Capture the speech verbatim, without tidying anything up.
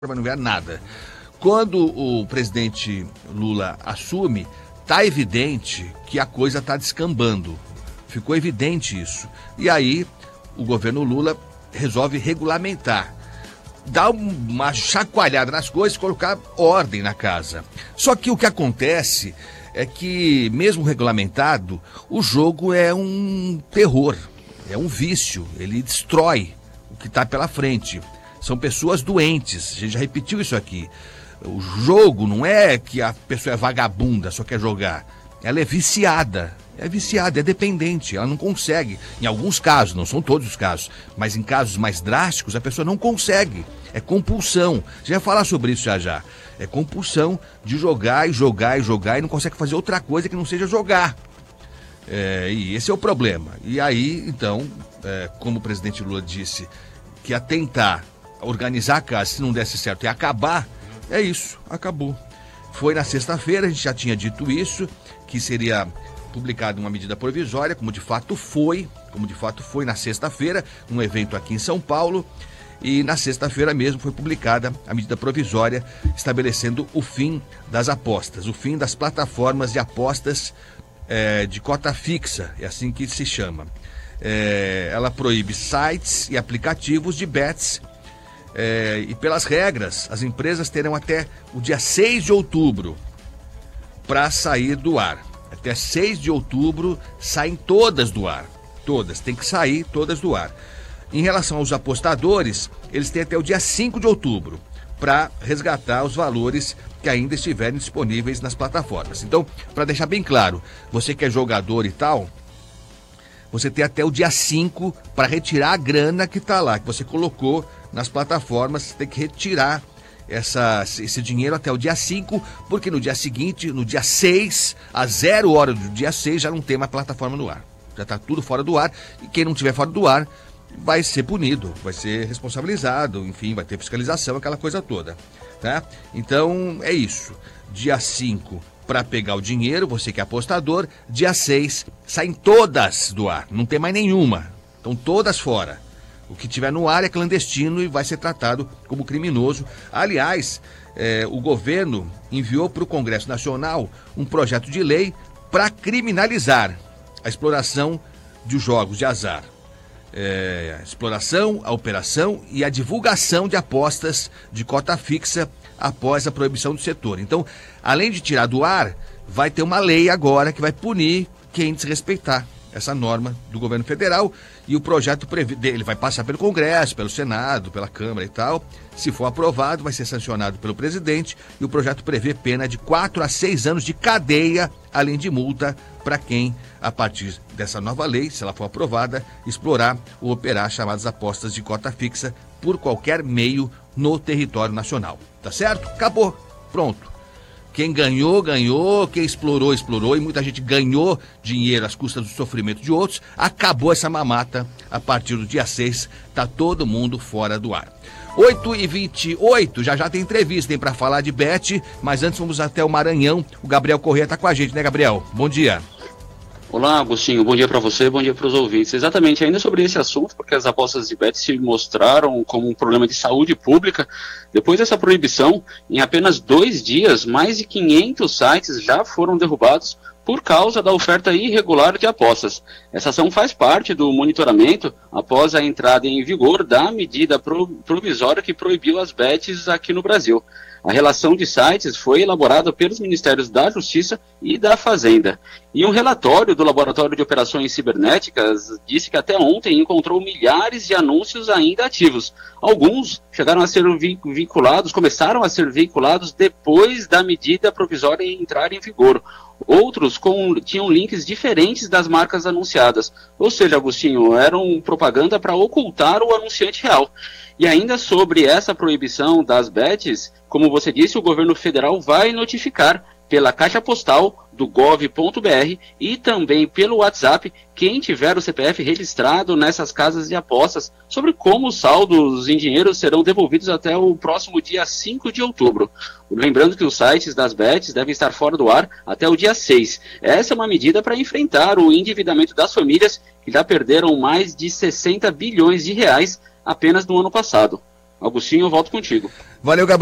Para não ganhar nada. Quando o presidente Lula assume, tá evidente que a coisa está descambando. Ficou evidente isso. E aí o governo Lula resolve regulamentar, dar uma chacoalhada nas coisas, colocar ordem na casa. Só que o que acontece é que, mesmo regulamentado, o jogo é um terror, é um vício, ele destrói o que está pela frente. São pessoas doentes, a gente já repetiu isso aqui. O jogo não é que a pessoa é vagabunda, só quer jogar. Ela é viciada, é viciada, é dependente, ela não consegue. Em alguns casos, não são todos os casos, mas em casos mais drásticos, a pessoa não consegue. É compulsão, a gente vai falar sobre isso já já. É compulsão de jogar e jogar e jogar e não consegue fazer outra coisa que não seja jogar. É, e esse é o problema. E aí, então, é, como o presidente Lula disse, que ia tentar organizar a casa, se não desse certo, e acabar, é isso, acabou. Foi na sexta-feira, a gente já tinha dito isso, que seria publicada uma medida provisória, como de fato foi, como de fato foi na sexta-feira, num evento aqui em São Paulo, e na sexta-feira mesmo foi publicada a medida provisória estabelecendo o fim das apostas, o fim das plataformas de apostas é, de cota fixa, é assim que se chama. É, ela proíbe sites e aplicativos de bets. É, e pelas regras, as empresas terão até o dia seis de outubro para sair do ar. Até seis de outubro saem todas do ar. Todas, tem que sair todas do ar. Em relação aos apostadores, eles têm até o dia cinco de outubro para resgatar os valores que ainda estiverem disponíveis nas plataformas. Então, para deixar bem claro, você que é jogador e tal, você tem até o dia cinco para retirar a grana que está lá, que você colocou nas plataformas. Você tem que retirar essa, esse dinheiro até o dia cinco, porque no dia seguinte, no dia seis, às zero hora do dia seis, já não tem mais plataforma no ar. Já está tudo fora do ar, e quem não estiver fora do ar vai ser punido, vai ser responsabilizado, enfim, vai ter fiscalização, aquela coisa toda, tá? Então, é isso. Dia cinco para pegar o dinheiro, você que é apostador, dia seis saem todas do ar, não tem mais nenhuma, estão todas fora. O que tiver no ar é clandestino e vai ser tratado como criminoso. Aliás, eh, o governo enviou para o Congresso Nacional um projeto de lei para criminalizar a exploração de jogos de azar. É, a exploração, a operação e a divulgação de apostas de cota fixa após a proibição do setor. Então, além de tirar do ar, vai ter uma lei agora que vai punir quem desrespeitar essa norma do governo federal, e o projeto prevê, ele vai passar pelo Congresso, pelo Senado, pela Câmara e tal. Se for aprovado, vai ser sancionado pelo presidente, e o projeto prevê pena de quatro a seis anos de cadeia, além de multa para quem, a partir dessa nova lei, se ela for aprovada, explorar ou operar chamadas apostas de cota fixa por qualquer meio no território nacional. Tá certo? Acabou. Pronto. Quem ganhou, ganhou, quem explorou, explorou, e muita gente ganhou dinheiro às custas do sofrimento de outros. Acabou essa mamata, a partir do dia seis, tá todo mundo fora do ar. oito e vinte e oito, já já tem entrevista, hein, para falar de bet, mas antes vamos até o Maranhão. O Gabriel Corrêa tá com a gente, né, Gabriel? Bom dia. Olá, Agostinho, bom dia para você, bom dia para os ouvintes. Exatamente, ainda sobre esse assunto, porque as apostas de bet se mostraram como um problema de saúde pública. Depois dessa proibição, em apenas dois dias, mais de quinhentos sites já foram derrubados por causa da oferta irregular de apostas. Essa ação faz parte do monitoramento após a entrada em vigor da medida provisória que proibiu as bets aqui no Brasil. A relação de sites foi elaborada pelos Ministérios da Justiça e da Fazenda. E um relatório do Laboratório de Operações Cibernéticas disse que até ontem encontrou milhares de anúncios ainda ativos. Alguns chegaram a ser vinculados, começaram a ser vinculados depois da medida provisória entrar em vigor. Outros com, tinham links diferentes das marcas anunciadas. Ou seja, Agostinho, eram propaganda para ocultar o anunciante real. E ainda sobre essa proibição das bets, como você disse, o governo federal vai notificar pela caixa postal do gov ponto br e também pelo WhatsApp quem tiver o C P F registrado nessas casas de apostas sobre como os saldos em dinheiro serão devolvidos até o próximo dia cinco de outubro. Lembrando que os sites das bets devem estar fora do ar até o dia seis. Essa é uma medida para enfrentar o endividamento das famílias que já perderam mais de sessenta bilhões de reais apenas no ano passado. Agostinho, eu volto contigo. Valeu, Gabriel.